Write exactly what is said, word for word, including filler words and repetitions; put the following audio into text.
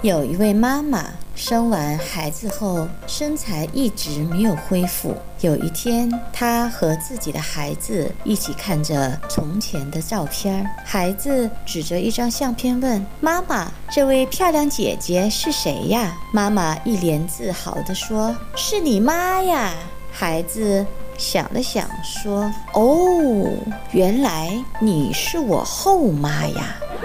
有一位妈妈生完孩子后，身材一直没有恢复。有一天，她和自己的孩子一起看着从前的照片，孩子指着一张相片问妈妈：“这位漂亮姐姐是谁呀？”妈妈一脸自豪地说：“是你妈呀。”孩子想了想说：“哦，原来你是我后妈呀。”